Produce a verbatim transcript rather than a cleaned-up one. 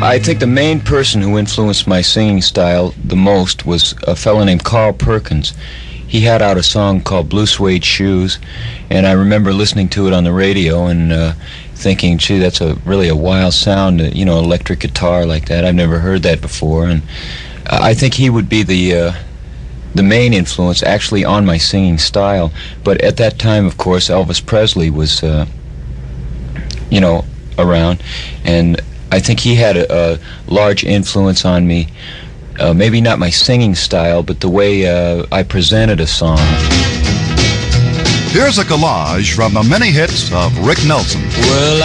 I think the main person who influenced my singing style the most was a fellow named Carl Perkins. He had out a song called Blue Suede Shoes, and I remember listening to it on the radio and uh, thinking, gee, that's a really a wild sound, uh, you know, electric guitar like that. I've never heard that before, and uh, I think he would be the uh, the main influence actually on my singing style. But at that time, of course, Elvis Presley was, uh, you know, around, and I think he had a, a large influence on me. Uh, maybe not my singing style, but the way uh, I presented a song. Here's a collage from the many hits of Rick Nelson. Well,